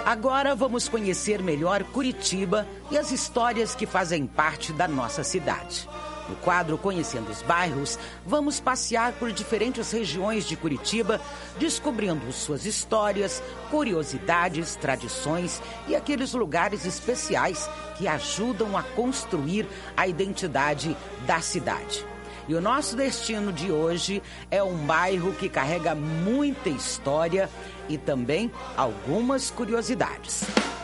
Agora vamos conhecer melhor Curitiba e as histórias que fazem parte da nossa cidade. No quadro Conhecendo os Bairros, vamos passear por diferentes regiões de Curitiba, descobrindo suas histórias, curiosidades, tradições e aqueles lugares especiais que ajudam a construir a identidade da cidade. E o nosso destino de hoje é um bairro que carrega muita história e também algumas curiosidades.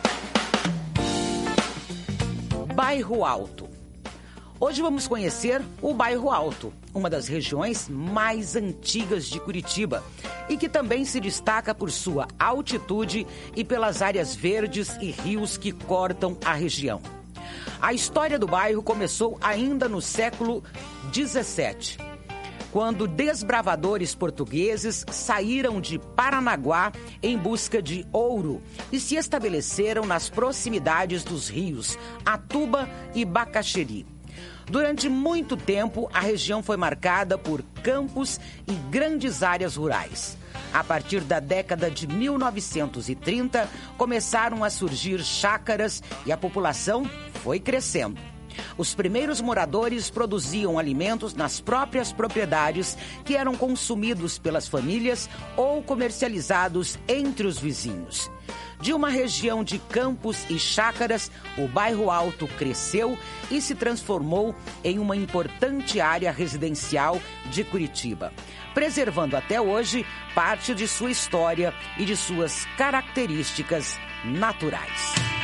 Bairro Alto. Hoje vamos conhecer o Bairro Alto, uma das regiões mais antigas de Curitiba e que também se destaca por sua altitude e pelas áreas verdes e rios que cortam a região. A história do bairro começou ainda no século XVII, quando desbravadores portugueses saíram de Paranaguá em busca de ouro e se estabeleceram nas proximidades dos rios Atuba e Bacaxeri. Durante muito tempo, a região foi marcada por campos e grandes áreas rurais. A partir da década de 1930, começaram a surgir chácaras e a população foi crescendo. Os primeiros moradores produziam alimentos nas próprias propriedades que eram consumidos pelas famílias ou comercializados entre os vizinhos. De uma região de campos e chácaras, o Bairro Alto cresceu e se transformou em uma importante área residencial de Curitiba, preservando até hoje parte de sua história e de suas características naturais.